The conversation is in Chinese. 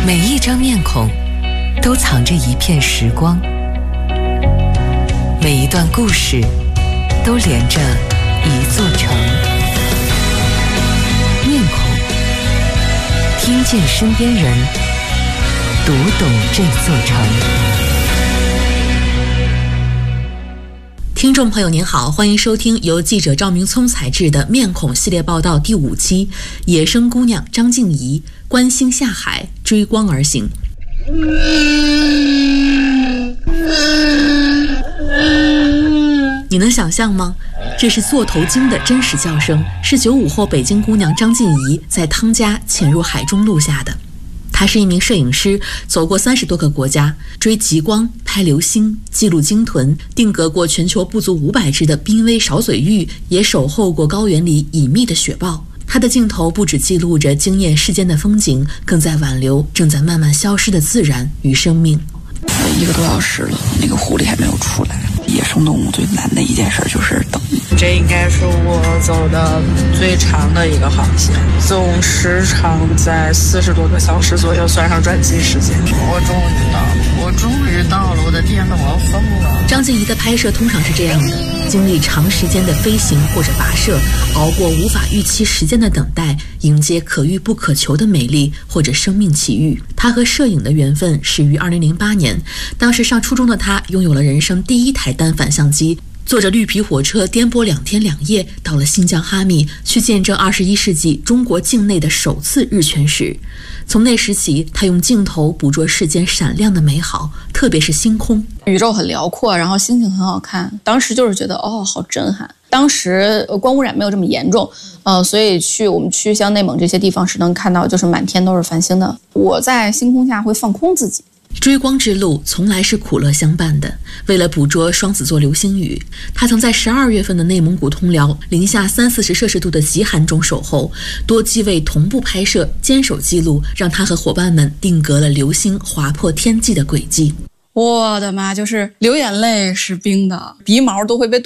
每一张面孔都藏着一片时光，每一段故事都连着一座城。面孔，听见身边人，读懂这座城。 听众朋友您好，欢迎收听由记者赵明聪采制的面孔系列报道第5期，野生姑娘张静怡观星下海，追光而行。你能想象吗？这是座头鲸的真实叫声，是95后北京姑娘张静怡在汤加潜入海中录下的。她是一名摄影师，走过30多个国家，追极光、拍流星、记录鲸豚，定格过全球不足500只的濒危少嘴鹬，也守候过高原里隐秘的雪豹。她的镜头不只记录着惊艳世间的风景，更在挽留正在慢慢消失的自然与生命。 1个多小时了，那个狐狸还没有出来。野生动物最难的一件事就是等。 这应该是我走的最长的一个航线，总时长在40多个小时左右，算上转机时间。我终于到了，我的天哪，我要疯了！ 张静怡的拍摄通常是这样的：经历长时间的飞行或者跋涉，熬过无法预期时间的等待，迎接可遇不可求的美丽或者生命奇遇。她和摄影的缘分始于2008年，当时上初中的她拥有了人生第1台单反相机，坐着绿皮火车颠簸2天2夜，到了新疆哈密，去见证21世纪中国境内的首次日全食。从那时起，他用镜头捕捉世间闪亮的美好，特别是星空。 宇宙很辽阔，然后星星很好看，当时就是觉得好震撼。当时光污染没有这么严重，所以我们去像内蒙这些地方是能看到就是满天都是繁星的。我在星空下会放空自己。 追光之路从来是苦乐相伴的。为了捕捉双子座流星雨，他曾在12月份的内蒙古通辽零下30-40摄氏度的极寒中守候，多机位同步拍摄，坚守记录，让他和伙伴们定格了流星划破天际的轨迹。 我的妈，就是流眼泪是冰的，鼻毛都会被冻